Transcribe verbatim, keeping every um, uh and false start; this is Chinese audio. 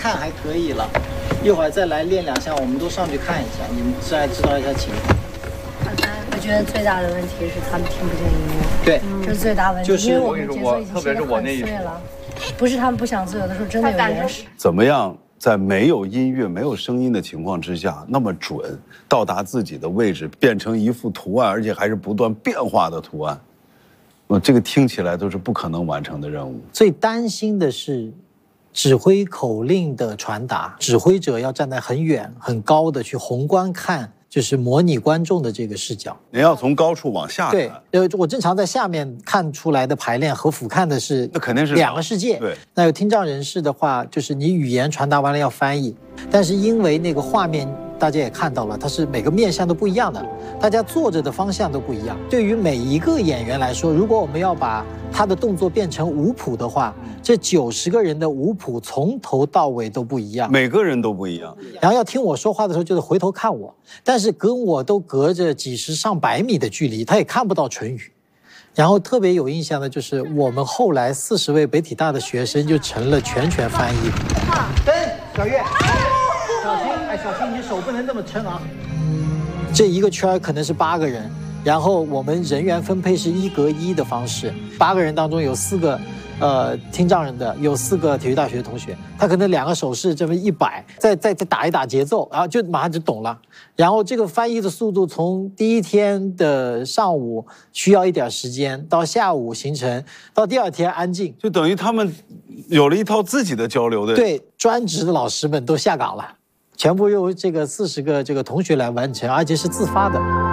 看还可以了，一会儿再来练两下，我们都上去看一下，你们再知道一下情况。 我觉得最大的问题是他们听不见音乐， 对， 这是最大问题， 就是因为我们节奏已经学得很碎了，不是他们不想做，有的时候真的有延时。 怎么样在没有音乐、没有声音的情况之下，那么准到达自己的位置，变成一幅图案，而且还是不断变化的图案？呃，这个听起来都是不可能完成的任务。 最担心的是指挥口令的传达，指挥者要站在很远、很高的去宏观看。就是模拟观众的这个视角， 你要从高处往下看。 对，呃，我正常在下面看出来的排练和俯瞰的是， 那肯定是两个世界。 对， 那有听障人士的话，就是你语言传达完了要翻译，但是因为那个画面大家也看到了，它是每个面向都不一样的，大家坐着的方向都不一样。对于每一个演员来说，如果我们要把他的动作变成舞谱的话，这九十个人的舞谱从头到尾都不一样， 每个人都不一样。 然后要听我说话的时候，就是回头看我，但是跟我都隔着几十上百米的距离，他也看不到唇语。然后特别有印象的就是，我们后来四十位北体大的学生就成了全权翻译。灯，小月，小心，哎，小心，你手不能这么撑啊。这一个圈可能是八个人。然后我们人员分配是一隔一的方式，八个人当中有四个，呃，听障人的，有四个体育大学的同学，他可能两个手势这么一摆，再再再打一打节奏，然后就马上就懂了。然后这个翻译的速度从第一天的上午需要一点时间，到下午形成，到第二天安静， 就等于他们有了一套自己的交流的。 对，专职的老师们都下岗了，全部由这个四十个这个同学来完成，而且是自发的。